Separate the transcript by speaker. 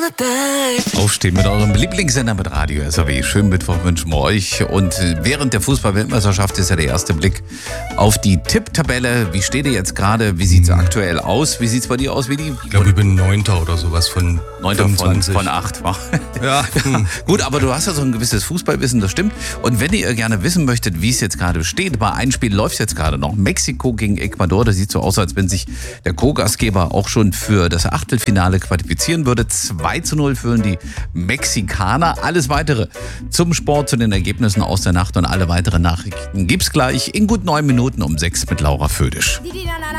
Speaker 1: Aufstehen mit eurem Lieblingssender mit Radio SAW. Schönen Mittwoch wünschen wir euch. Und während der Fußball-Weltmeisterschaft ist ja der erste Blick auf die Tipptabelle. Wie steht ihr jetzt gerade? Wie sieht es aktuell aus? Wie sieht es bei dir aus, Willi?
Speaker 2: Ich glaube, ich bin 9. oder sowas von
Speaker 1: 9.
Speaker 2: 25.
Speaker 1: von 8.
Speaker 2: Ja.
Speaker 1: Gut, aber du hast ja so ein gewisses Fußballwissen, das stimmt. Und wenn ihr gerne wissen möchtet, wie es jetzt gerade steht, bei einem Spiel läuft es jetzt gerade noch. Mexiko gegen Ecuador. Das sieht so aus, als wenn sich der Co-Gastgeber auch schon für das Achtelfinale qualifizieren würde. 2:0 führen die Mexikaner. Alles Weitere zum Sport, zu den Ergebnissen aus der Nacht und alle weiteren Nachrichten gibt's gleich in gut 9 Minuten um 6 mit Laura Födisch.